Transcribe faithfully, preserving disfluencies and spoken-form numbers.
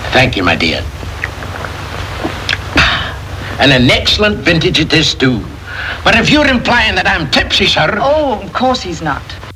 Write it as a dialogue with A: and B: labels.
A: Thank you, my dear. And an excellent vintage it is, too. But if you're implying that I'm tipsy, sir...
B: Oh, of course he's not.